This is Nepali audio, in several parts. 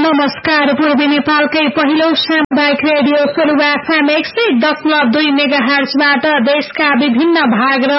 नमस्कार। पूर्वी नेपालकै पहिलो सामुदायिक रेडियो सोलुवा FM 100.2 मेगाहर्जबाट देशका विभिन्न भाग र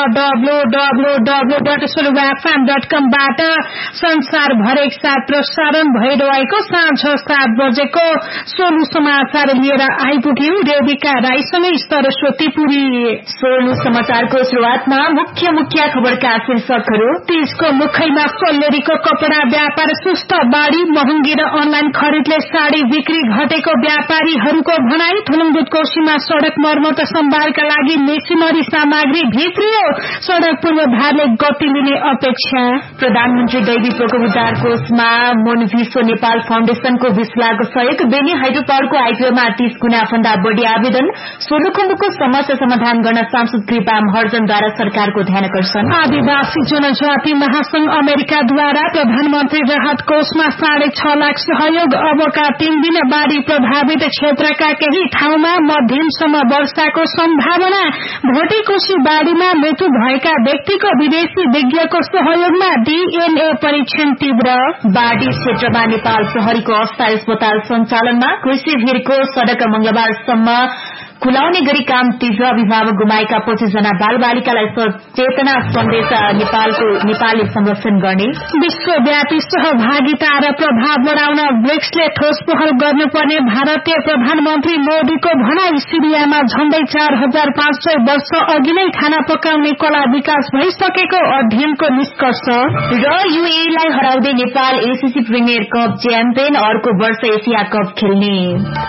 www.soluvafm.com बाट संसारभर एकसाथ प्रसारण भइरहेको साँझ 7 बजेको सोलु समाचार लिएर आइपुग्यौं। रेडिका राईसँगै सरस्वती पुरी। सोलु समाचारको शुरूआतमा मुख्य खबरका शीर्षकहरू। तीजको मुखैमा सल्लेरीको कपडा व्यापार सुस्त, बाढी महँगी र अनलाइन खरिदले साडी बिक्री घटेको व्यापारीहरूको भनाई। थुलुङदुध कोशीमा सड़क मर्मत सम्भारका लागि मेसिनरी सामग्री भित्रियो, सड़क पूर्वाधारले गति लिने अपेक्षा। प्रधानमन्त्री दैवी प्रकोप उद्धार कोषमा मोनभिसो नेपाल फाउन्डेशनको 20 लाख सहयोग। बेनी हाइड्रो पावरको आइपिओमा 30 गुणा भन्दा बढ़ी आवेदन। सोलुखुम्बुको समस्या समाधान गर्न सांसद कृपा महर्जनद्वारा सरकारको ध्यानकर्षण। आदिवासी जनजाति महासंघ अमेरिकाद्वारा प्रधानमन्त्री राहत कोषमा 6.5 लाख सहयोग। अबका 3 दिन बाढ़ी प्रभावित क्षेत्रका केही ठाउँमा मध्यमसम्म वर्षाको सम्भावना। भोटेकोशी बाढ़ीमा मृत्यु भएका व्यक्तिको विदेशी विज्ञको सहयोगमा डीएनए परीक्षण तीव्र। बाढ़ी क्षेत्रमा नेपाल प्रहरीको अस्थायी अस्पताल सञ्चालनमा। कृषि भिरको सड़क मंगलबारसम्म खुलाउने गरी काम तीव्र। अभिभावक गुमाएका 25 जना बाल बालिकालाई चेतना सन्देश नेपाली संरक्षण गर्ने। विश्वव्यापी सहभागिता र प्रभाव बढ़ाउन ब्रिक्सले ठोस पहल गर्नुपर्ने भारतीय प्रधानमन्त्री मोदीको भनाई। सिरियामा झण्डै 4500 वर्ष अघि नै खाना पकाउने कला विकास भइसकेको अध्ययनको निष्कर्ष। र यूएईलाई हराउँदै Nepal ACC premier cup champion, अर्को वर्ष एसिया कप खेल्ने।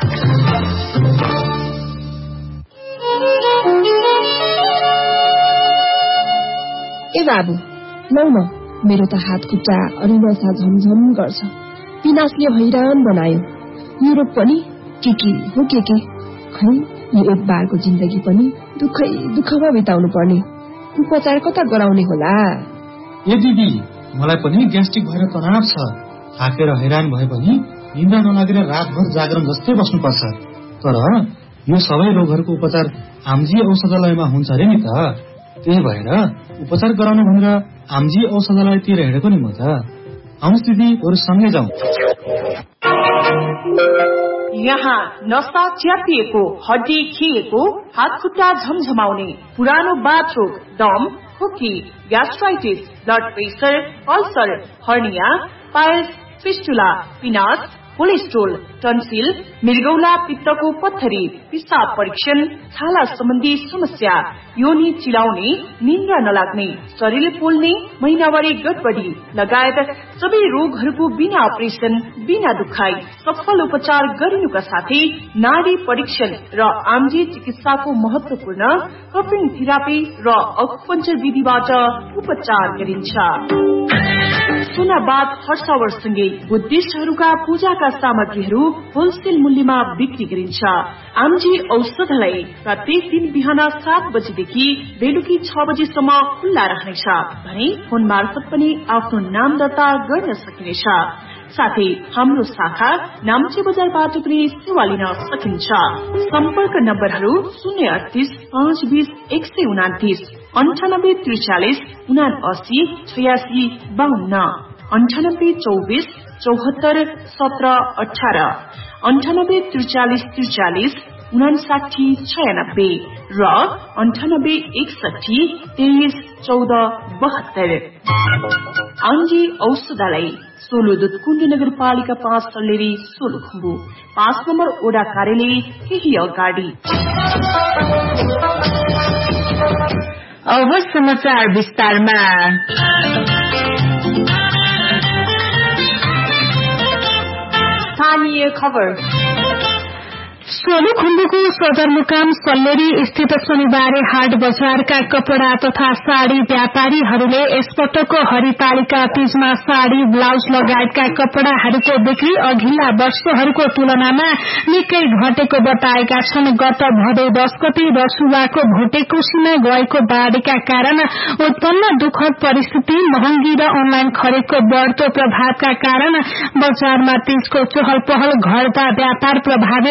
ए बाबु लौ न, मेरो त हात खुट्टा अरिनसा झमझम गर्छ। पिनासले हैरान बनायो। युरोप पनि के हो के खै, यो एक बारको जिन्दगी पनि दुःखमा बिताउनु पर्ने। उपचार कता गराउने होला? ए दिदी, मलाई पनि ग्यास्ट्रिक भएर तनाव छ। थाकेर हैरान भए पनि निन्द्रा नलागेर रातभर जागरण जस्तै बस्नुपर्छ। तर यो सबै रोगहरूको उपचार आमजी औषधालयमा हुन्छ अरे नि त। त्यही भएर उपचार गराउनु भनेर आमजी औषधालयतिर हिँडेको नि म त। आउनुहोस् दिदी, बरु सँगै जाउँ। यहाँ नसा च्यापिएको, हड्डी खिएको, हात खुट्टा झमझमाउने, पुरानो बाथरोग, दम, खोकी, gastritis, blood pressure, ulcer, hernia, piles, fistula, पिनास, cholesterol, tonsil, मृगौला पित्तको पत्थरी, पिसाब परीक्षण, छाला सम्बन्धी समस्या, योनि चिलाउने, निन्द्रा नलाग्ने, शरीर पोल्ने, महिनावारी गडबडी लगायत सबै रोगहरूको बिना अपरेसन, बिना दुखाई सफल उपचार गरिनुका साथै नाडी परीक्षण र आमजी चिकित्साको महत्वपूर्ण कपिङ थेरापी र अकुपञ्चर विधिबाट उपचार गरिन्छ। सुनाबाद हर्षावरसँगै बुद्धिस्टहरूका पूजाका सामग्रीहरू होलसेल मूल्यमा बिक्री गरिन्छ। आमजी औषधालय प्रत्येक दिन बिहान 7 बजेदेखि बेलुकी 6 बजेसम्म खुल्ला रहनेछ भने फोन मार्फत पनि आफ्नो नाम दर्ता गर्न सकिनेछ। साथै हाम्रो शाखा नाम्चे बजारबाट पनि सेवा लिन सकिन्छ। सम्पर्क नम्बरहरू 038 520 129, 98 43 79 86 52, 98 24 74 17 18, 98 43 43 59 96 र 98 61 23 14 72। आमजी औषधालय, सोलु दुधकुण्ड नगरपालिका 5 सल्लेरी, सोलुखुम्बु, 5 नम्बर ओडा कार्यालय केही अगाडि। अब समाचार विस्तारमा। स्थानीय खबर। सोलुखुम्बुको सदरमुकाम सल्लेरी स्थित शनिबारे हाट बजारका कपड़ा तथा साड़ी व्यापारीहरूले यसपटकको हरितालिका तीजमा साड़ी, ब्लाउज लगायतका कपड़ाहरूको बिक्री अघिल्ला वर्षहरूको तुलनामा निकै घटेको बताएका छन्। गत भदौ 10 गते रसुवाको भोटेकोशीमा गएको बाढ़ीका कारण उत्पन्न दुःखद परिस्थिति, महँगी र अनलाइन खरिदको बढ़दो प्रभावका कारण बजारमा तीजको चहल पहल घट्दा व्यापार प्रभावित भएको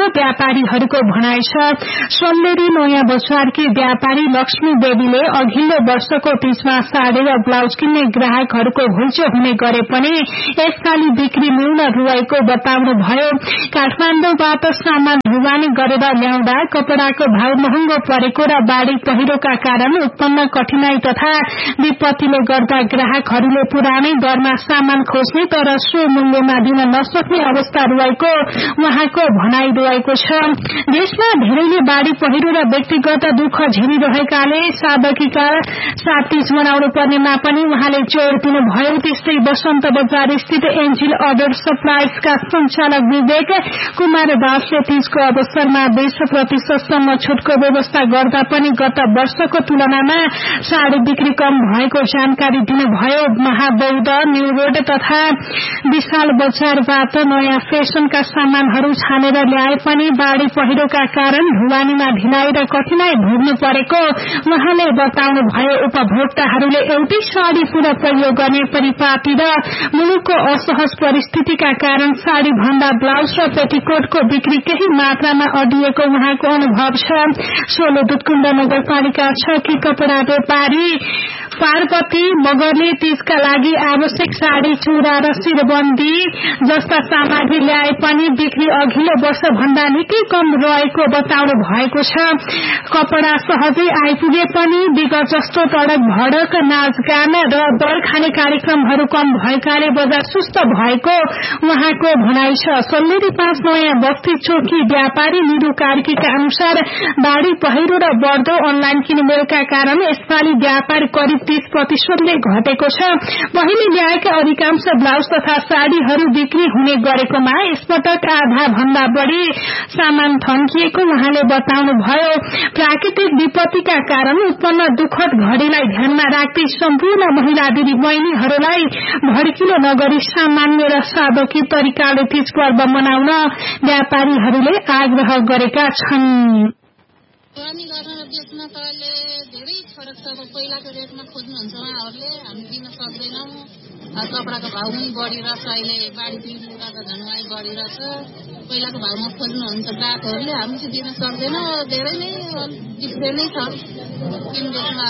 रहेको व्यापारीहरूको भनाइ छ। सोल्लेरी नयाँ बजारकी व्यापारी लक्ष्मी देवीले अघिल्लो वर्षको तीजमा साडी र ब्लाउज किन्ने ग्राहकहरूको घुइँचो हुने गरे पनि यसपालि बिक्री न्यून रहेको बताउनुभयो। काठमाडौँबाट सामान ढुवानी गरेर ल्याउँदा कपड़ाको भाव महँगो परेको र बाढ़ी पहिरोका कारण उत्पन्न कठिनाई तथा विपत्तिले गर्दा ग्राहकहरूले पुरानै दरमा सामान खोज्ने तर सो मूल्यमा दिन नसक्ने अवस्था रहेको उहाँको भनाइ रहेको छ। देशमा धेरैले बाढ़ी पहिरो र व्यक्तिगत दुःख झेलिरहेकाले साधकीका साथ तीज मनाउनु पर्नेमा पनि उहाँले जोड़ दिनुभयो। त्यस्तै बसन्त बजार स्थित एन्जिल अर्डर सप्लाइजका संचालक विवेक कुमार दासले तीजको अवसरमा 20% सम्म छुटको व्यवस्था गर्दा पनि गत वर्षको तुलनामा साडी बिक्री कम भएको जानकारी दिनुभयो। महाबौद्ध न्यू रोड तथा विशाल बजारबाट नयाँ फेसनका सामानहरू छानेर ल्याए पनि बाढ़ी पहिरोका कारण ढुवानीमा ढिलाइ र कठिनाई भोग्नु परेको उहाँले बताउनुभयो। उपभोक्ताहरूले एउटै साडी पुनः प्रयोग गर्ने परिपाटी र मुलुकको असहज परिस्थितिका कारण साडी भन्दा ब्लाउज र पेटीकोटको बिक्री केही मात्रामा अडिएको उहाँको अनुभव छ। सोलो दुधकुण्ड नगरपालिका 6 की कपड़ा व्यापारी पार्वती मगरले तीजका लागि आवश्यक साडी चुरा र शिरबन्दी जस्ता सामग्री ल्याए पनि बिक्री अघिल्लो वर्ष भन्दा निकै कम रहेको बताउनु भएको छ। कपड़ा सहजै आइपुगे पनि विगत जस्तो तडक भडक नाचगान र दर खाने कार्यक्रमहरू कम भएकाले बजार सुस्त भएको उहाँको भनाइ छ। सोल्लेरी 5 नयाँ बस्ती चोकी व्यापारी निरु कार्कीका अनुसार बाढ़ी पहिरो र बढ्दो अनलाइन किनमेलका कारण यसपालि व्यापार करिब 30% घटेको छ। पहिले ल्याएका अधिकांश ब्लाउज तथा साडीहरू बिक्री हुने गरेकोमा यसपटक आधा भन्दा बढ़ी सामान थन्किएको उहाँले बताउनुभयो। प्राकृतिक विपत्तिका कारण उत्पन्न दुःखद घडीलाई ध्यानमा राख्दै सम्पूर्ण महिला दिदी बहिनीहरूलाई भड्किलो नगरी सामान्य र साधकी तरिकाले तीज पर्व मनाउन व्यापारीहरूले आग्रह गरेका छन्। ढुवानी गर्न र बेच्न तले धेरै फरक छ। अब पहिलाको रेटमा खोज्नुहुन्छ उहाँहरूले, हामी दिन सक्दैनौँ। कपडाको भाउ पनि बढिरहेछ, अहिले बाढी पिर्नु गर्दा झन्डै बढिरहेछ। पहिलाको भाउमा खोज्नुहुन्छ ग्राहकहरूले, हामी चाहिँ दिन सक्दैनौँ। धेरै नै डिफ्रेन्ट नै छ किनबेचमा।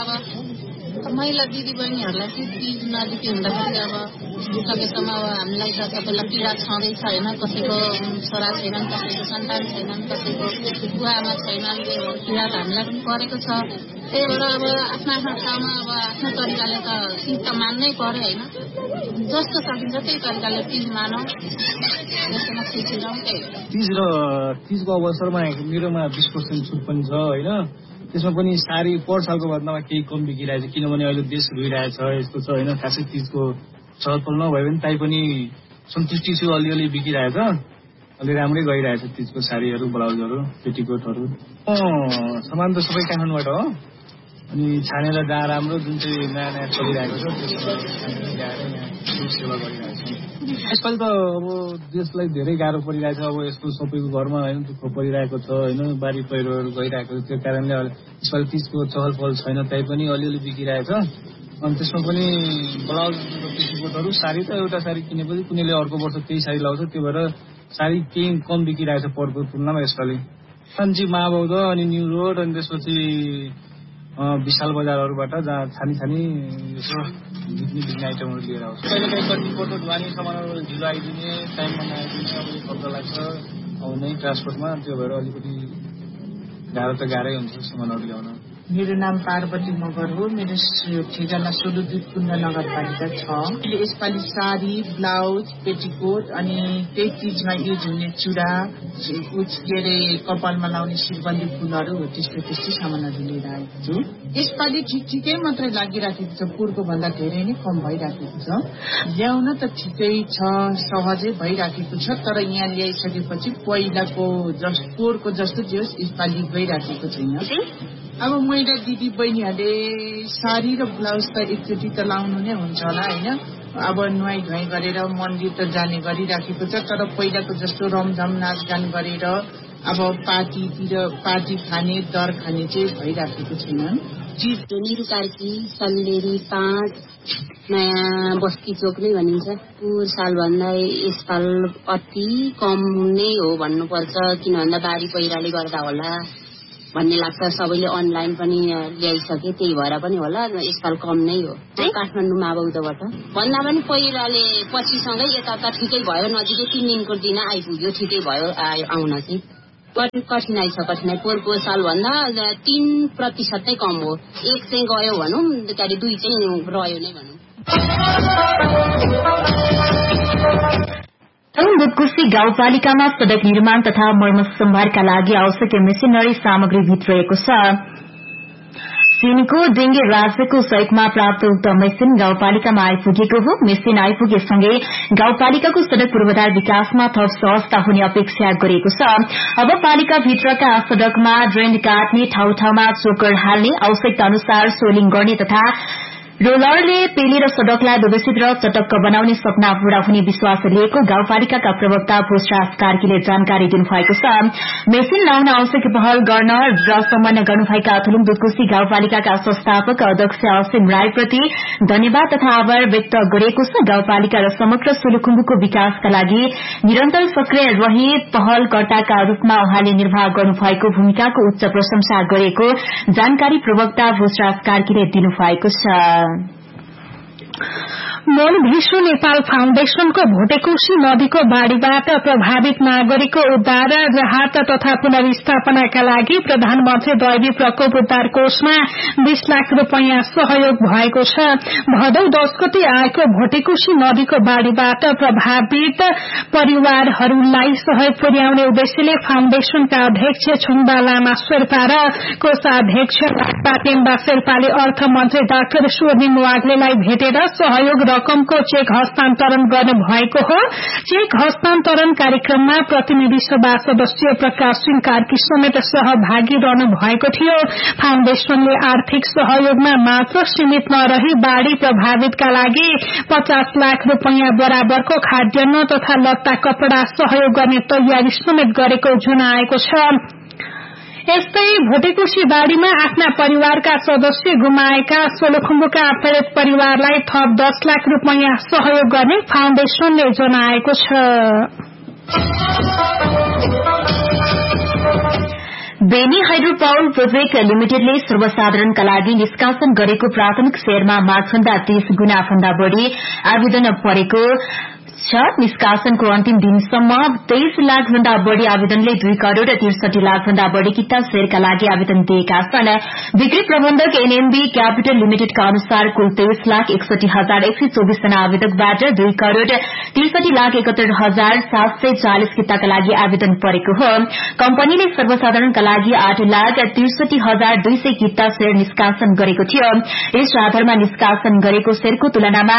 अब महिला दिदी बहिनीहरूलाई चाहिँ तीज नजिकै हुँदाखेरि अब सकेसम्म अब हामीलाई त सबैलाई पीडा छँदैछ होइन। कसैको छोरा छैनन्, कसैको सन्तान छैनन्, कसैको बुवामा छैनन्, पीडा त हामीलाई पनि परेको छ। त्यही भएर अब आफ्नो आफ्नो ठाउँमा अब आफ्नो तरिकाले त तीज त मान्नै पर्यो होइन। जस्तो सकिन्छ त्यही तरिकाले तीज मानौँ, त्यसमा खुसी रहौँ। तीज र तीजको अवसरमा मेरोमा 20% छुट पनि छ होइन। त्यसमा पनि साडी पर सालको भन्दामा केही कम बिकिरहेछ, किनभने अहिले देश रोइरहेछ यस्तो छ होइन। खासै तीजको चहलपहल नभए पनि ताइ पनि सन्तुष्टि छु, अलिअलि बिकिरहेछ, अलि राम्रै गइरहेछ तीजको साडीहरू, ब्लाउजहरू, पेटीकोटहरू। सामान त सबै काठमाडौँबाट हो, अनि छानेर जहाँ राम्रो जुन चाहिँ नयाँ नयाँ चलिरहेको छ त्यसमा सेवा गरिरहेको छ। यसपालि त अब देशलाई धेरै गाह्रो परिरहेछ। अब यस्तो सबैको घरमा होइन दुःख परिरहेको छ होइन, बाढी पहिरोहरू गइरहेको छ। त्यो कारणले यसपालि तीजको चहल पहल छैन, तै पनि अलिअलि बिकिरहेछ। अनि त्यसमा पनि ब्लाउज र पेटीकोटहरू, साडी त एउटा साडी किनेपछि कुनैले अर्को वर्ष त्यही साडी लाउँछ, त्यो भएर साडी केही कम बिकिरहेछ पोहोरको तुलनामा यसपालि। कान्छी महाबौद्ध अनि न्यू रोड अनि त्यसपछि विशाल बजारहरूबाट जहाँ छानी यसो बिक्ने आइटमहरू लिएर आउँछ। कहिले काहीँ कतिपल्ट ढुवानी सामानहरू ढिलो आइदिने, टाइममा नआइदिने, अब खर्च लाग्छ आउने ट्रान्सपोर्टमा। त्यो भएर अलिकति गाह्रो त गाह्रै हुन्छ सामानहरू ल्याउन। मेरो नाम पार्वती मगर हो। मेरो ठेगाना सोलो दुधकुण्ड नगरपालिका 6। यसपालि साडी, ब्लाउज, पेटीकोट अनि त्यही चिजमा युज हुने चुरा, के अरे कपालमा लाउने शिरबन्दी फुलहरू हो, त्यस्तै सामानहरू लिएर आएको छु। यसपालि ठिकै मात्रै लागिराखेको छ, पोहोरको भन्दा धेरै नै कम भइराखेको छ। ल्याउन त ठिकै छ, सहजै भइराखेको छ, तर यहाँ ल्याइसकेपछि पहिलाको पोहोरको जस्तो जे होस् यसपालि गइराखेको छैन। अब महिला दिदी बहिनीहरूले साडी र ब्लाउज त एकचोटि त लाउनु नै हुन्छ होला होइन। अब नुहाई धुवाई गरेर मन्दिर त जाने गरिराखेको छ, तर पहिलाको जस्तो रमझम नाचगान गरेर अब पार्टी खाने, दर खाने चाहिँ भइराखेको छैन। निरु कार्की सल्लेरी 5 नयाँ बस्ती चोक नै भनिन्छ। पोहोर सालभन्दा यसपाल अति कम नै हो भन्नुपर्छ, किन भन्दा बाढी पहिराले गर्दा होला भन्ने लाग्छ। सबैले अनलाइन पनि ल्याइसके, त्यही भएर पनि होला यसपाल कम नै हो। काठमाडौँ माबौदबाट भन्दा पनि पहिराले पछिसँगै यता त ठिकै भयो, नजिकै 3 दिनको दिन आइपुग्यो, ठिकै भयो आउन चाहिँ। कठिनाइ छ, कठिनाइ पोहोरको सालभन्दा 3% नै कम हो। 1 चाहिँ गयो भनौँ, त्यहाँदेखि 2 चाहिँ रह्यो नै भनौँ। दुधकोशी गाउँपालिकामा सड़क निर्माण तथा मर्मत सम्भारका लागि आवश्यक मेसिनरी सामग्री भित्रिएको छ। चीनको डेंगे राज्यको सहयोगमा प्राप्त उक्त मेसिन गाउँपालिकामा आइपुगेको हो। मेसिन आइपुगेसँगै गाउँपालिकाको सड़क पूर्वाधार विकासमा थप सहजता हुने अपेक्षा गरिएको छ। अब पालिकाभित्रका सड़कमा ड्रेन काट्ने, ठाउँ ठाउँमा चोकर हाल्ने, आवश्यकता अनुसार सोलिङ गर्ने तथा रोलरले पेलेर सड़कलाई व्यवस्थित र चटक्क बनाउने सपना पूरा हुने विश्वास लिएको गाउँपालिकाका प्रवक्ता भूषराज कार्कीले जानकारी दिनुभएको छ। मेसिन लाउन आवश्यक पहल गर्न र समन्वय गर्नुभएका थुलुङ दुधकोशी गाउँपालिकाका संस्थापक अध्यक्ष असीम राईप्रति धन्यवाद तथा आभार व्यक्त गरिएको छ। गाउँपालिका र समग्र सोलुखुम्बुको विकासका लागि निरन्तर सक्रिय रही पहलकर्ताका रूपमा उहाँले निर्वाह गर्नुभएको भूमिकाको उच्च प्रशंसा गरेको जानकारी प्रवक्ता भूषराज कार्कीले दिनुभएको छ। मोन भिसु नेपाल फाउन्डेशनको भोटेकोशी नदीको बाढ़ीबाट प्रभावित नागरिकको उद्धार, राहत तथा पुनर्स्थापनाका लागि प्रधानमन्त्री दैवी प्रकोप उद्धार कोषमा 20 लाख रूपैयाँ सहयोग भएको छ। भदौ 10 गते आएको भोटेकोशी नदीको बाढ़ीबाट प्रभावित परिवारहरूलाई सहयोग पुर्याउने उद्देश्यले फाउन्डेशनका अध्यक्ष छुङबा लामा शेर्पा र कोषाध्यक्ष पाटेम्बा शेर्पाले अर्थमन्त्री डाक्टर स्वर्णिम वाग्लेलाई भेटेर सहयोग रकमको चेक हस्तान्तरण गर्नु भएको हो। चेक हस्तान्तरण कार्यक्रममा प्रतिनिधि सभा सदस्य प्रकाश सिंह कार्की समेत सहभागी रहनु भएको थियो। फाउन्डेशनले आर्थिक सहयोगमा मात्र सीमित नरही बाढ़ी प्रभावितका लागि 50 लाख रूपैयाँ बराबरको खाद्यान्न तथा लत्ता कपड़ा सहयोग गर्ने तयारी समेत गरेको जनाएको छ। यस्तै भोटेकोशी बाढ़ीमा आफ्ना परिवारका सदस्य गुमाएका सोलुखुम्बुका पीड़ित परिवारलाई थप 10 लाख रूपैयाँ सहयोग गर्ने फाउन्डेशनले जनाएको छ। बेनी हाइड्रो पावर प्रोजेक्ट लिमिटेडले सर्वसाधारणका लागि निष्कासन गरेको प्राथमिक शेयरमा मागभन्दा 30 गुणा भन्दा बढ़ी आवेदन परेको छ। निष्कासनको अन्तिम दिनसम्म 23 लाख भन्दा बढ़ी आवेदनले 2 करोड़ 63 लाख भन्दा बढ़ी किता शेयरका लागि आवेदन दिएका छन्। बिक्री प्रबन्धक एनएमबी क्यापिटल लिमिटेडका अनुसार कुल 23 लाख 61,124 जना आवेदकबाट 2 करोड़ 63 लाख 71,740 किताका लागि आवेदन परेको हो। कम्पनीले सर्वसाधारणका लागि 8 लाख 63,200 किता शेयर निष्कासन गरेको थियो। यस आधारमा निष्कासन गरेको शेयरको तुलनामा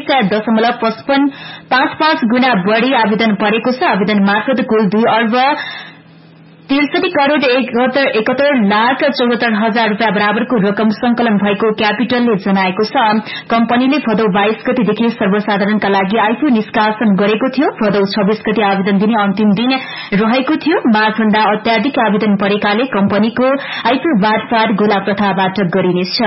30.55 गुणा बढ़ी आवेदन परेको छ। आवेदन मार्फत कुल 2 अर्ब 63 करोड़ 71 लाख 74 हजार रूपियाँ बराबरको रकम संकलन भएको क्यापिटलले जनाएको छ। कम्पनीले भदौ 22 गतेदेखि सर्वसाधारणका लागि आइपीओ निष्कासन गरेको थियो। भदौ 26 गते आवेदन दिने अन्तिम दिन रहेको थियो। मागभन्दा अत्याधिक आवेदन परेकाले कम्पनीको आइपीओ बाँडफाँड गोला प्रथाबाट गरिनेछ।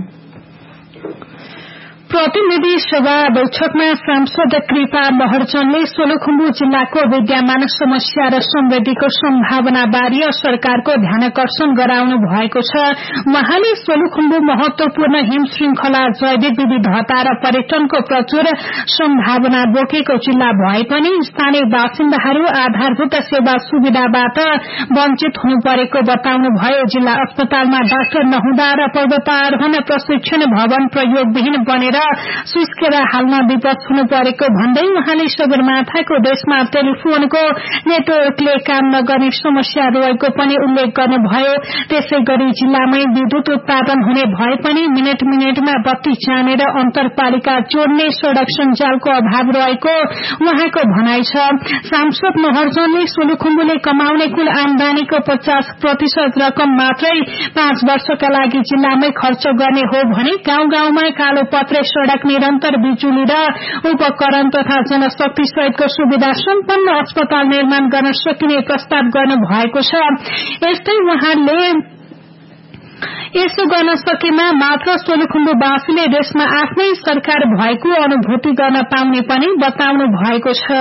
प्रतिनिधि सभा बैठकमा सांसद कृपा महर्जनले सोलुखुम्बु जिल्लाको विद्यमान समस्या र समृद्धिको सम्भावना बारे सरकारको ध्यानकर्षण गराउनु भएको छ। उहाँले सोलुखुम्बु महत्वपूर्ण हिम श्रृंखला, जैविक विविधता र पर्यटनको प्रचुर सम्भावना बोकेको जिल्ला भए पनि स्थानीय बासिन्दाहरू आधारभूत सेवा सुविधाबाट वञ्चित हुनु परेको बताउनुभयो। जिल्ला अस्पतालमा डाक्टर नहुँदा र पर्वतारोहण प्रशिक्षण भवन प्रयोगविहीन बनेर सुस्केरा हाल्न विवश हुनु परेको भन्दै उहाँले सगरमाथाको देशमा टेलिफोनको नेटवर्कले काम नगर्ने समस्या रहेको पनि उल्लेख गर्नुभयो। त्यसै गरी जिल्लामै विद्युत उत्पादन हुने भए पनि मिनेटमा बत्ती जाने र अन्तरपालिका जोड्ने सड़क सञ्जालको अभाव रहेको उहाँको भनाइ छ। सांसद महर्जनले सोलुखुम्बुले कमाउने कुल आमदानीको 50% रकम मात्रै 5 वर्षका लागि जिल्लामै खर्च गर्ने हो भने गाउँ गाउँमा कालो पत्रे सड़क, निरन्तर बिजुली र उपकरण तथा जनशक्ति सहितको सुविधा सम्पन्न अस्पताल निर्माण गर्न सकिने प्रस्ताव गर्नु भएको छ। यस्तै उहाँले यसो गर्न सकेमा मात्र सोलुखुम्बुवासीले देशमा आफ्नै सरकार भएको अनुभूति गर्न पाउने पनि बताउनु भएको छ।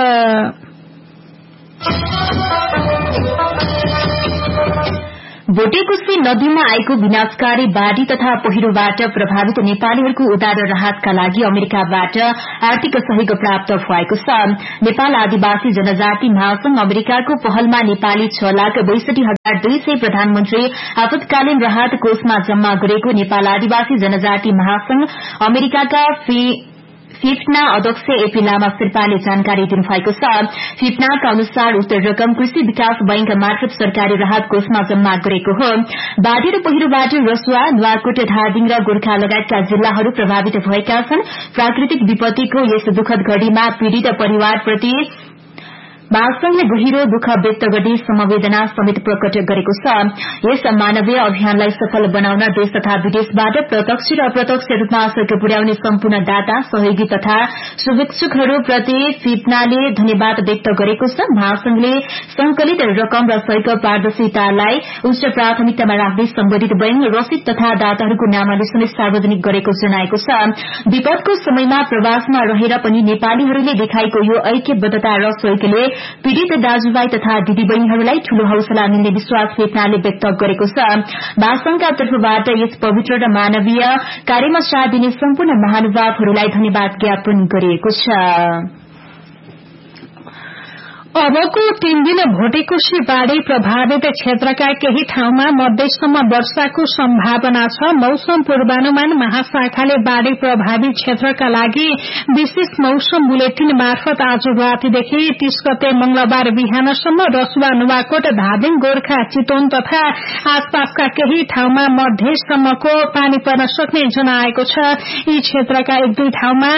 भोटेकोशी नदीमा आएको विनाशकारी बाढ़ी तथा पहिरोबाट प्रभावित नेपालीहरूको उद्धार र राहतका लागि अमेरिकाबाट आर्थिक सहयोग प्राप्त भएको छ। नेपाल आदिवासी जनजाति महासंघ अमेरिकाको पहलमा नेपाली 6,62,200 प्रधानमन्त्री आपतकालीन राहत कोषमा जम्मा गरेको नेपाल आदिवासी जनजाति महासंघ अमेरिकाका फिफ्ना अध्यक्ष एपी लामा शेर्पाले जानकारी दिनुभएको छ। फिफ्नाका अनुसार उक्त रकम कृषि विकास बैंक मार्फत सरकारी राहत कोषमा जम्मा गरेको हो। बाढ़ी र पहिरोबाट रसुवा, नुवाकोट, धादिङ र गोर्खा लगायतका जिल्लाहरू प्रभावित भएका छन्। प्राकृतिक विपत्तिको यस दुखद घड़ीमा पीड़ित परिवारप्रति महासंघले गहिरो दुःख व्यक्त गर्दै समवेदना समेत प्रकट गरेको छ। यस मानवीय अभियानलाई सफल बनाउन देश तथा विदेशबाट प्रत्यक्ष र अप्रत्यक्ष रूपमा सहयोग पुर्याउने सम्पूर्ण दाता, सहयोगी तथा शुभेच्छुकहरूप्रति फिप्नाले धन्यवाद व्यक्त गरेको छ। महासंघले संकलित रकम र सहयोग पारदर्शितालाई उच्च प्राथमिकतामा राख्दै सम्बन्धित बैंक, रसिद तथा दाताहरूको नामले समेत सार्वजनिक गरेको जनाएको छ। विपदको समयमा प्रवासमा रहेर पनि नेपालीहरूले देखाएको यो ऐक्यबद्धता र सहयोगले पीड़ित दाजुभाइ तथा दिदीबहिनीहरूलाई ठूलो हौसला मिल्ने विश्वास फिप्नाले व्यक्त गरेको छ। महासंघका तर्फबाट यस पवित्र र मानवीय कार्यमा साथ दिने सम्पूर्ण महानुभावहरूलाई धन्यवाद ज्ञापन गरिएको छ। अबको 3 दिन भोटेकोशी बाढ़ी प्रभावित क्षेत्रका केही ठाउँमा मध्यसम्म वर्षाको सम्भावना छ। मौसम पूर्वानुमान महाशाखाले बाढ़ी प्रभावित क्षेत्रका लागि विशेष मौसम बुलेटिन मार्फत आज रातिदेखि 30 गते मंगलबार बिहानसम्म रसुवा, नुवाकोट, धादिङ, गोर्खा, चितवन तथा आसपासका केही ठाउँमा मध्यसम्मको पानी पर्न सक्ने जनाएको छ। यी क्षेत्रका 1-2 ठाउँमा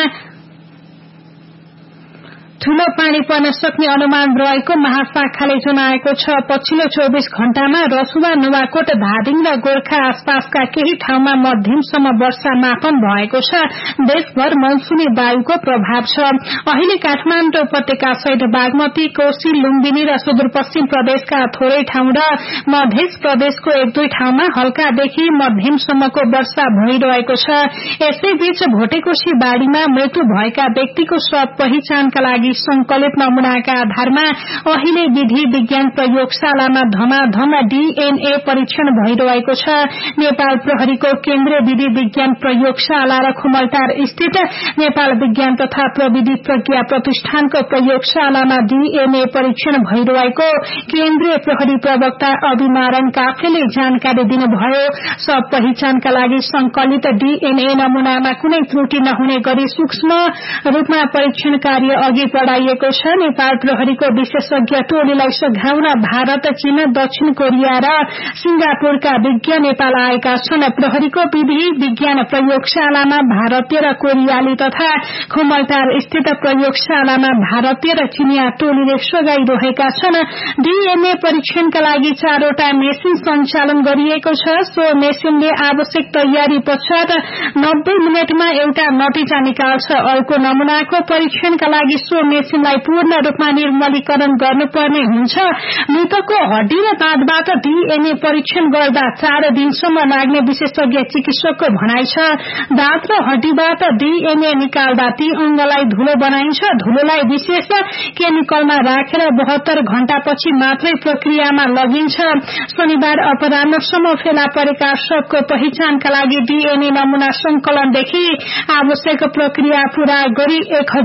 ठूलो पानी पर्न सक्ने अनुमान रहेको महाशाखाले जनाएको छ। पछिल्लो 24 घण्टामा रसुवा, नुवाकोट, धादिङ र गोर्खा आसपासका केही ठाउँमा मध्यमसम्म वर्षा मापन भएको छ। देशभर मनसुनी वायुको प्रभाव छ। अहिले काठमाडौँ उपत्यका सहित बागमती, कोशी, लुम्बिनी र सुदूरपश्चिम प्रदेशका थोरै ठाउँ र मध्य प्रदेशको 1-2 ठाउँमा हल्कादेखि मध्यमसम्मको वर्षा भइरहेको छ। यसैबीच भोटेकोशी बाढ़ीमा मृत्यु भएका व्यक्तिको शव पहिचानका लागि संकलित नमूनाका आधारमा अहिले विधि विज्ञान प्रयोगशालामा धमाधम डीएनए परीक्षण भइरहेको छ। नेपाल प्रहरीको केन्द्रीय विधि विज्ञान प्रयोगशाला र खुमलटार स्थित नेपाल विज्ञान तथा प्रविधि प्रज्ञा प्रतिष्ठानको प्रयोगशालामा डीएनए परीक्षण भइरहेको केन्द्रीय प्रहरी प्रवक्ता अभिनारायण काफ्लेले जानकारी दिनुभयो। सब पहिचानका लागि संकलित डीएनए नमूनामा कुनै त्रुटि नहुने गरी सूक्ष्म रूपमा परीक्षण कार्य अघि बढ़ाइएको छ। नेपाल प्रहरीको विशेषज्ञ टोलीलाई सघाउन भारत, चीन, दक्षिण कोरिया र सिंगापुरका विज्ञ नेपाल आएका छन्। प्रहरीको विधि विज्ञान प्रयोगशालामा भारतीय र कोरियाली तथा खुमलटार स्थित प्रयोगशालामा भारतीय र चीनिया टोलीले सघाइरहेका छन्। डीएनए परीक्षणका लागि 4वटा मेसिन सञ्चालन गरिएको छ। सो मेसिनले आवश्यक तयारी पश्चात 90 मिनटमा एउटा नतिजा निकाल्छ। अर्को नमूनाको परीक्षणका लागि सो मेसिनलाई पूर्ण रूपमा निर्मलीकरण गर्नुपर्ने हुन्छ। मृतकको हड्डी र दाँतबाट डीएनए परीक्षण गर्दा 4 दिनसम्म लाग्ने विशेषज्ञ चिकित्सकको भनाइ छ। दाँत र हड्डीबाट डीएनए निकाल्दा ती अंगलाई धुलो बनाइन्छ। धुलोलाई विशेष केमिकलमा राखेर 72 घण्टापछि मात्रै प्रक्रियामा लगिन्छ। शनिबार अपराह्नसम्म फेला परेका शवको पहिचानका लागि डीएनए नमूना संकलनदेखि आवश्यक प्रक्रिया पूरा गरी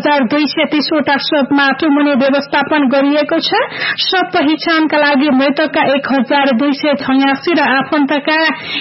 1230 वटा शव माटोमुनि व्यवस्थापन गरिएको छ। शव पहिचानका लागि मृतकका 1286 र आफन्तका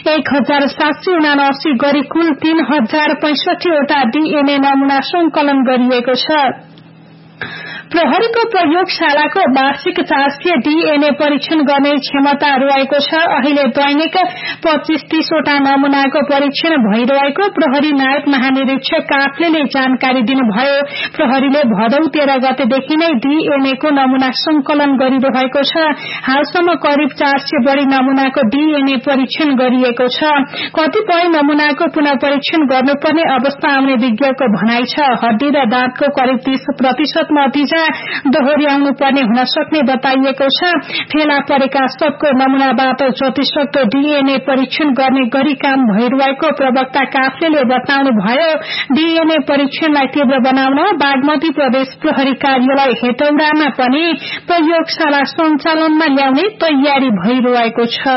1779 गरी कुल 3065 वटा डीएनए नमूना संकलन गरिएको छ। प्रहरीको प्रयोगशालाको वार्षिक 400 डीएनए परीक्षण गर्ने क्षमता रहेको छ। अहिले दैनिक 25-30 वटा नमूनाको परीक्षण भइरहेको प्रहरी नायक महानिरीक्षक काफ्लेले जानकारी दिनुभयो। प्रहरीले भदौ 13 गतेदेखि नै डीएनए को नमूना संकलन गरिरहेको छ। हालसम्म करिब 400 बढी नमूनाको डीएनए परीक्षण गरिएको छ। कतिपय नमूनाको पुनः परीक्षण गर्नुपर्ने अवस्था आउने विज्ञको भनाइ छ। हड्डी र दाँतको करिब 30% नतिजा दोहोर्याउनु पर्ने हुन सक्ने बताइएको छ। फेला परेका सबको नमूनाबाट जतिसक्दो डीएनए परीक्षण गर्ने गरी काम भइरहेको प्रवक्ता काफ्लेले बताउनुभयो। डीएनए परीक्षणलाई तीव्र बनाउन बागमती प्रदेश प्रहरी कार्यालय हेटौडामा पनि प्रयोगशाला सञ्चालनमा ल्याउने तयारी भइरहेको छ।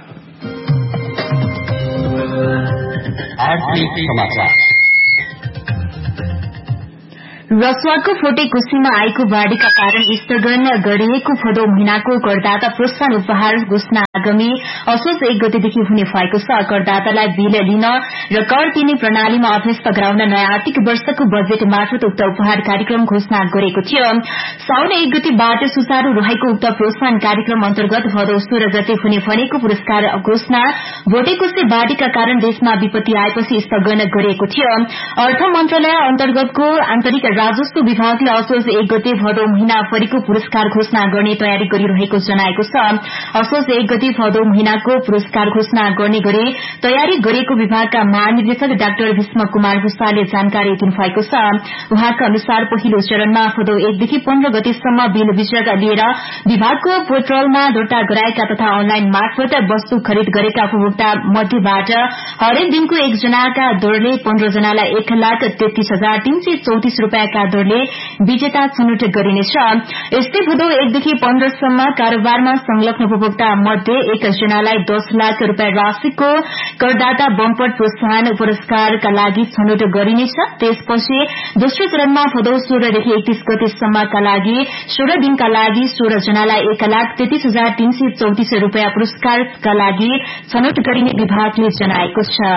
रसुवाको फोटेकोसीमा आएको बाढ़ीका कारण स्थगन गरिएको भदौ महिनाको करदाता प्रोत्साहन उपहार घोषणा आगामी असोज 1 गतेदेखि हुने भएको छ। करदातालाई बिल लिन र कर तिर्ने प्रणालीमा अभ्यस्त गराउन नयाँ आर्थिक वर्षको बजेट मार्फत उक्त उपहार कार्यक्रम घोषणा गरेको थियो। साउन 1 गतेबाट सुचारू रहेको उक्त प्रोत्साहन कार्यक्रम अन्तर्गत भदौ 16 गते हुने भनेको पुरस्कार घोषणा भोटेकोसी बाढ़ीका कारण देशमा विपत्ति आएपछि स्थगन गरिएको थियो। अर्थ मन्त्रालय अन्तर्गतको आन्तरिक राजस्व विभागले असोज 1 गते भदौ महिनाभरिको पुरस्कार घोषणा गर्ने तयारी गरिरहेको जनाएको छ। असोज 1 गते भदौ महिनाको पुरस्कार घोषणा गर्ने गरी तयारी गरेको विभागका महानिर्देशक डाक्टर भीष्म कुमार भूषालले जानकारी दिनुभएको छ। उहाँका अनुसार पहिलो चरणमा भदौ 1 देखि 15 गतेसम्म बिल वितरण लिएर विभागको पोर्टलमा दर्ता गराएका तथा अनलाइन मार्फत वस्तु खरिद गरेका उपभोक्ता मध्येबाट हरेक दिनको 1 जनाका दरले 15 जनालाई 1,33,334 रूपियाँ का दरले विजेता छनौट गरिनेछ। यस्तै भदौ 1 देखि 15 सम्म कारोबारमा संलग्न उपभोक्ता मध्ये 1 जनालाई 10 लाख रूपियाँ राशिको करदाता बम्पर प्रोत्साहन पुरस्कारका लागि छनौट गरिनेछ। त्यसपछि दोस्रो चरणमा भदौ 16 देखि 31 गतेसम्मका लागि 16 दिनका लागि 16 जनालाई 1,33,334 रूपियाँ पुरस्कारका लागि छनौट गरिने विभागले जनाएको छ।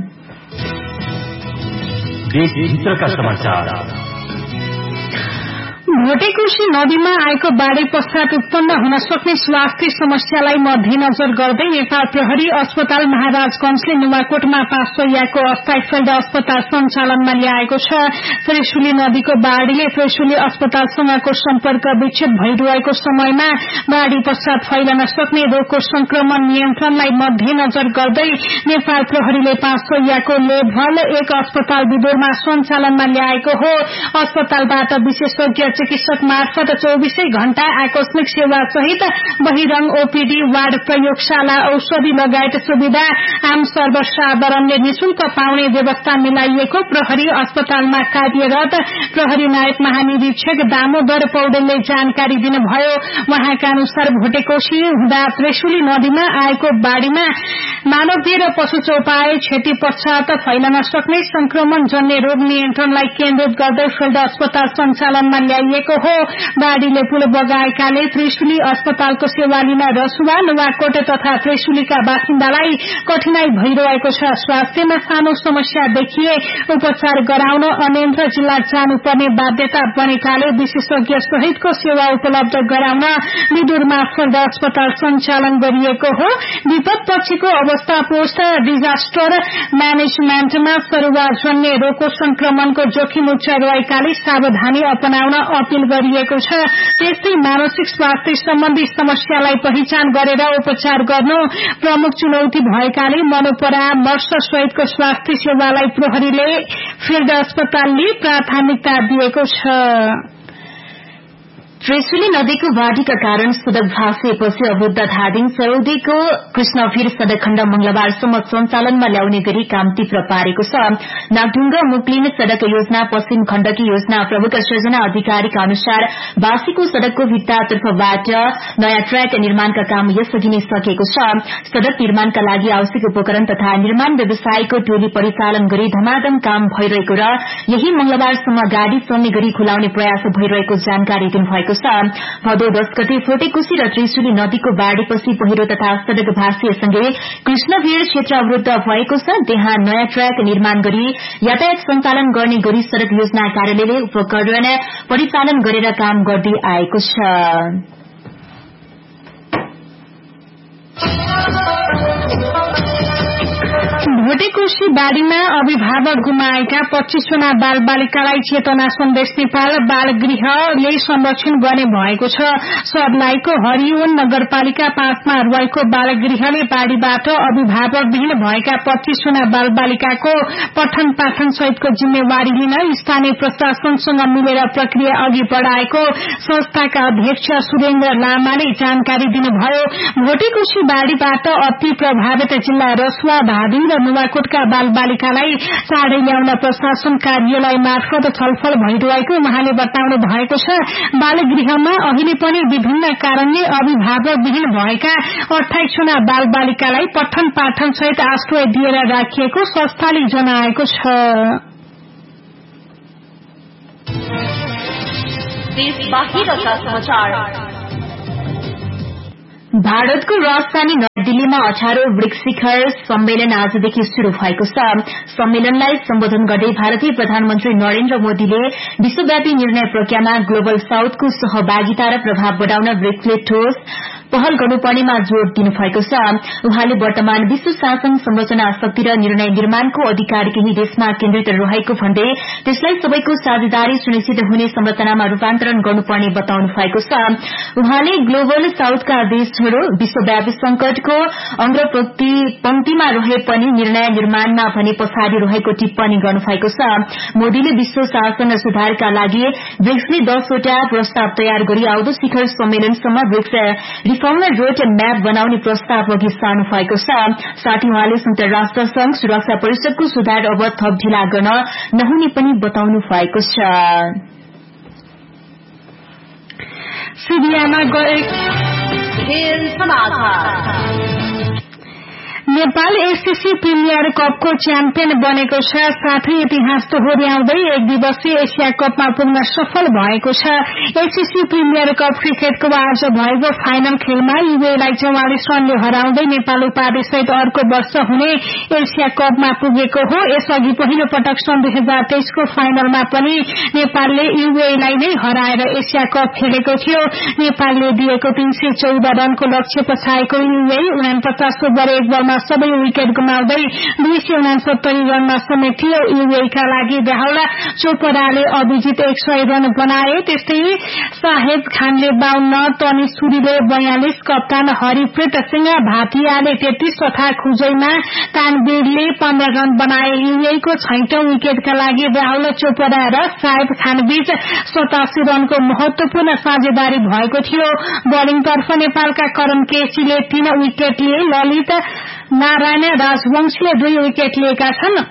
देशभित्रका समाचार। भोटेकोशी नदीमा आएको बाढ़ी पश्चात उत्पन्न हुन सक्ने स्वास्थ्य समस्यालाई मध्यनजर गर्दै नेपाल प्रहरी अस्पताल महाराजगंजले नुवाकोटमा 5 शय्याको अस्थायी फिल्ड अस्पताल सञ्चालनमा ल्याएको छ। त्रिशुली नदीको बाढ़ीले त्रिशुली अस्पतालसँगको सम्पर्क विच्छेद भइरहेको समयमा बाढ़ी पश्चात फैलन सक्ने रोगको संक्रमण नियन्त्रणलाई मध्यनजर गर्दै नेपाल प्रहरीले 5 शय्याको लेभल 1 अस्पताल विदुरमा सञ्चालनमा ल्याएको हो। अस्पतालबाट विशेषज्ञ चिकित्सक मार्फत 24 घण्टा आकस्मिक सेवा सहित बहिरंग ओपीडी वार्ड प्रयोगशाला औषधि लगायत सुविधा आम सर्वसाधारणले निशुल्क पाउने व्यवस्था मिलाइएको प्रहरी अस्पतालमा कार्यरत प्रहरी नायक महानिरीक्षक दामोदर पौडेलले जानकारी दिनुभयो। वहाँका अनुसार भोटेकोशी हुँदा त्रिशुली नदीमा आएको बाढ़ीमा मानवीय र पशु चौपाए क्षति पश्चात फैलन सक्ने संक्रमण जन्य रोग नियन्त्रणलाई केन्द्रित गर्दै फिल्ड अस्पताल सञ्चालनमा ल्याइएको हो। बाढ़ीले पुल बगाएकाले त्रिशुली अस्पतालको सेवा लिन रसुवा नुवाकोट तथा त्रिशुलीका बासिन्दालाई कठिनाई भइरहेको छ। स्वास्थ्यमा सानो समस्या देखिए उपचार गराउन अन्यत्र जिल्ला जानुपर्ने बाध्यता बनेकाले विशेषज्ञ सहितको सेवा उपलब्ध गराउन विदुरमा फिल्ड अस्पताल सञ्चालन गरिएको हो। विपद पछिको अवस्था पोस्ट डिजास्टर म्यानेजमेन्टमा सरुवाजन्य रोगको संक्रमणको जोखिम उच्च रहेकाले सावधानी अपनाउन अपील गरिएको छ। त्यस्तै मानसिक स्वास्थ्य सम्बन्धी समस्यालाई पहिचान गरेर उपचार गर्नु प्रमुख चुनौती भएकाले मनोपरामर्श सहितको स्वास्थ्य सेवालाई प्रहरीले फिल्ड अस्पतालले प्राथमिकता दिएको छ। त्रिशुली नदीको बाढ़ीका कारण सड़क भाँसिएपछि अवरुद्ध धादिङ सरौदीको कृष्णभिर सड़क खण्ड मंगलबारसम्म सञ्चालनमा ल्याउने गरी काम तीव्र पारेको छ। नागढुङ्गा मुक्लिन सड़क योजना पश्चिम खण्डकी योजना प्रमुख सृजना अधिकारीका अनुसार बाँसीको सड़कको भित्तातर्फबाट नयाँ ट्र्याक निर्माणका काम यसअघि नै सकिएको छ। सड़क निर्माणका लागि आवश्यक उपकरण तथा निर्माण व्यवसायको टोली परिचालन गरी धमाधम काम भइरहेको र यही मंगलबारसम्म गाड़ी चल्ने गरी खुलाउने प्रयास भइरहेको जानकारी दिनुभएको छ। भदौ 10 गते फोटेकोशी र त्रिशुली नदीको बाढ़ीपछि पहिरो तथा सड़क भाँसिएसँगै कृष्णभिर क्षेत्र अवरुद्ध भएको छ। त्यहाँ नयाँ ट्र्याक निर्माण गरी यातायात सञ्चालन गर्ने गरी सड़क योजना कार्यालयले उपकरण परिचालन गरेर काम गर्दै आएको छ। भोटेकोशी बाढीमा अभिभावक गुमाएका 25 जना बाल बालिकालाई चेतना सन्देश नेपाल बाल गृहले संरक्षण गर्ने भएको छ। सर्लाहीको हरिओन नगरपालिका 5 मा रहेको बाल गृहले बाढीबाट अभिभावकविहीन भएका 25 जना बाल बालिकाको पठन पाठन सहितको जिम्मेवारी लिन स्थानीय प्रशासनसँग मिलेर प्रक्रिया अघि बढ़ाएको संस्थाका अध्यक्ष सुरेन्द्र लामाले जानकारी दिनुभयो। भोटेकोशी बाढीबाट अति प्रभावित जिल्ला रसुवा, धादिङ र नुवाकोटका बाल बालिकालाई चाँडै ल्याउन प्रशासन कार्यालय मार्फत छलफल भइरहेको उहाँले बताउनु भएको छ। बालगृहमा अहिले पनि विभिन्न कारणले अभिभावकविहीन भएका 28 जना बाल बालिकालाई पठन पाठन सहित आश्रय दिएर राखिएको संस्थाले जनाएको छ। भारतको राजधानी नयाँ दिल्लीमा 18औं ब्रिक्स शिखर सम्मेलन आजदेखि शुरू भएको छ। सम्मेलनलाई सम्बोधन गर्दै भारतीय प्रधानमन्त्री नरेन्द्र मोदीले विश्वव्यापी निर्णय प्रक्रियामा ग्लोबल साउथको सहभागिता र प्रभाव बढ़ाउन ब्रिक्सले ठोस पहल गर्नुपर्नेमा जोड़ दिनुभएको छ। उहाँले वर्तमान विश्व शासन संरचना शक्ति र निर्णय निर्माणको अधिकार केही देशमा केन्द्रित रहेको भन्दै त्यसलाई सबैको साझेदारी सुनिश्चित हुने संरचनामा रूपान्तरण गर्नुपर्ने बताउनु भएको छ। उहाँले ग्लोबल साउथका देशहरू विश्वव्यापी संकटको अग्रपंक्तिमा रहे पनि निर्णय निर्माणमा भने पछाडि रहेको टिप्पणी गर्नुभएको छ। मोदीले विश्व शासन सुधारका लागि ब्रिक्सले 10 वटा प्रस्ताव तयार गरी आउँदो शिखर सम्मेलनसम्म ब्रिक्स रिफर्म रोड म्याप बनाउने प्रस्ताव अघि सार्नु भएको छ। साथै उहाँले संयुक्त राष्ट्र संघ सुरक्षा परिषदको सुधार अब थप ढिला गर्न नहुने पनि बताउनु भएको छ। सिरियामा नेपाल एससीसी प्रिमियर कपको च्याम्पियन बनेको छ। साथै इतिहास दोहोर्याउँदै एक दिवसीय एसिया कपमा पुग्न सफल भएको छ। एससीसी प्रिमियर कप क्रिकेटको आज भएको फाइनल खेलमा युएलाई 44 रनले हराउँदै नेपाल उपाधिसहित अर्को वर्ष हुने एसिया कपमा पुगेको हो। यसअघि पहिलो पटक सन् 2023 को फाइनलमा पनि नेपालले युएलाई नै हराएर एसिया कप खेलेको थियो। नेपालले दिएको 314 रनको लक्ष्य पछाएको युए 49 ओभर 1 बलमा सबै विकेट गुमाउँदै 269 रनमा समेटियो। युएका लागि राहुल चोपड़ाले अभिजित 100 रन बनाए। त्यस्तै साहेब खानले 52, टनी सुरीले 42, कप्तान हरिप्रीत सिंह भाटियाले 33 तथा खुजैमा तानवीरले 15 रन बनाए। युएको 6औं विकेटका लागि राहुल चोपड़ा र साहेब खानबीच 87 रनको महत्वपूर्ण साझेदारी भएको थियो। बलिङतर्फ नेपालका करण केसीले 3 विकेट लिए। ललित नारायण राजवंशीले 2 विकेट लिएका छन्।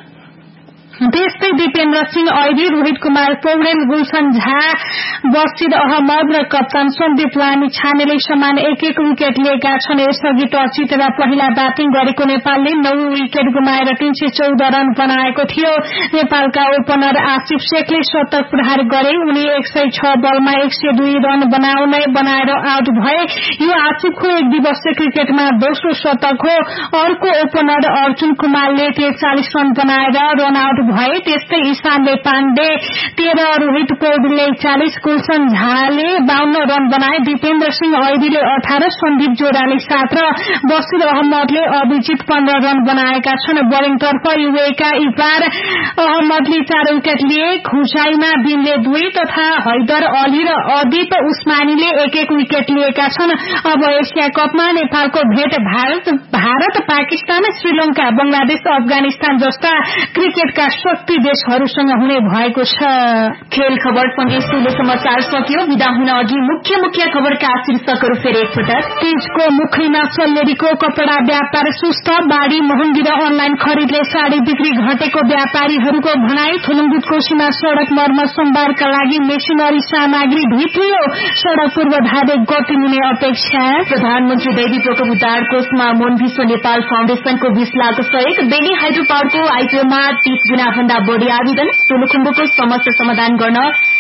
त्यस्तै दीपेन्द्र सिंह ऐरी, रोहित कुमार पौडेल, गुलशन झा, बसिर अहमद र कप्तान सन्दीप लामिछानेले समान 1-1 विकेट लिएका छन्। यसअघि टस जितेर पहिला ब्याटिङ गरेको नेपालले 9 विकेट गुमाएर 314 रन बनाएको थियो। नेपालका ओपनर आसिफ शेखले शतक प्रहार गरे। उनी 106 बलमा 102 रन बनाएर आउट भए। यो आसिफको एक दिवसीय क्रिकेटमा दोस्रो शतक हो। अर्को ओपनर अर्जुन कुमारले 43 रन बनाएर रन आउट भए। त्यस्तै ईशानले पाण्डे 13, रोहित पौडेलले 40, गुलशन झाले 52 रन बनाए। दीपेन्द्र सिंह ऐरीले 18, सन्दीप जोडाले 7 र बसिर अहमदले अभिजित 15 रन बनाएका छन्। बलिङतर्फ युएका इबार अहमदले 4 विकेट लिए। खुजाइमा बिनले 2 तथा हैदर अली र अदीप उस्मानीले 1-1 विकेट लिएका छन्। अब एसिया कपमा नेपालको भेट भारत, पाकिस्तान, श्रीलंका, बंगलादेश, अफगानिस्तान जस्ता क्रिकेटका शक्ति देशहरूसँग हुने भएको छ। खेल खबर सँगै सुलो समाचार सकियो। विदा हुन अघि मुख्य खबरका शीर्षकहरू फेरि एकपटक। तीजको मुखैमा सल्लेरीको कपड़ा व्यापार सुस्त। बाढी, महँगी र अनलाइन खरिदले साडी बिक्री घटेको व्यापारीहरूको भनाई। थुलुङ्गुटकोशीमा सड़क मर्मत सोमबारका लागि मेसिनरी सामग्री भित्रियो। सड़क पूर्वधार गति लिने अपेक्षा। प्रधानमन्त्री दैवी प्रकोप उद्धार कोषमा मोनभिसो नेपाल फाउन्डेशनको 20 लाख सहयोग। बेनी हाइड्रो पावरको आइपिओमा 30 गुणा भन्दा बढ़ी आवेदन। सोलुखुम्बुको समस्या समाधान गर्न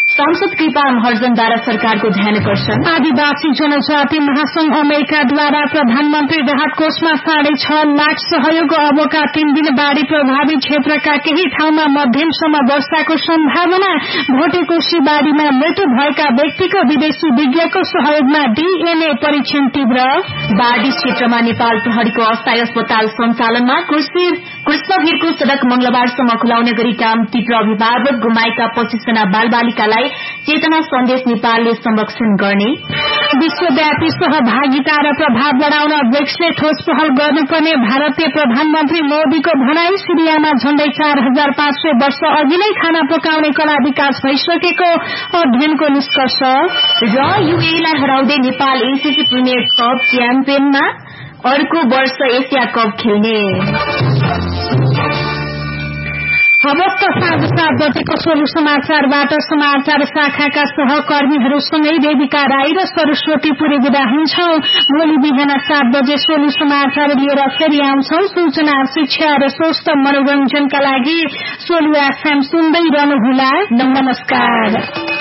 सांसद कृपा महर्जनद्वारा सरकारको ध्यानकर्षण। आदिवासी जनजाति महासंघ अमेरिकाद्वारा प्रधानमन्त्री राहत कोषमा 6.5 लाख सहयोग। अबका 3 दिन बाढ़ी प्रभावित क्षेत्रका केही ठाउँमा मध्यमसम्म वर्षाको सम्भावना। भोटेकोशी बाढ़ीमा मृत्यु भएका व्यक्तिको विदेशी विज्ञको सहयोगमा डीएनए परीक्षण तीव्र। बाढ़ी क्षेत्रमा नेपाल प्रहरीको अस्थायी अस्पताल सञ्चालनमा कृष्णभिरको सड़क मंगलबारसम्म खुलाउने गरी काम तीव्र। अभिभावक गुमाएका 25 जना बालबालिकालाई चेतना सन्देश नेपालले संरक्षण गर्ने। विश्वव्यापी सहभागिता र प्रभाव बढ़ाउन ब्रिक्सले ठोस पहल गर्नुपर्ने भारतीय प्रधानमन्त्री मोदीको भनाई। सिरियामा झण्डै 4500 वर्ष अघि नै खाना पकाउने कला विकास भइसकेको अध्ययनको निष्कर्ष। र युएलाई हराउँदै नेपाल एसीसी प्रिमियर कप च्याम्पियनमा अर्को वर्ष एसिया कप खेल्ने। हवस् त साँझ 7 बजेको सोलु समाचारबाट समाचार शाखाका सहकर्मीहरूसँगै देविका राई र सरस्वती पुरी विदा हुन्छौं। भोलि बिहान 7 बजे सोलु समाचार लिएर फेरि आउँछौं। सूचना, शिक्षा र स्वस्थ मनोरञ्जनका लागि सोलु एफएम सुन्दै रहनुहोला। नमस्कार।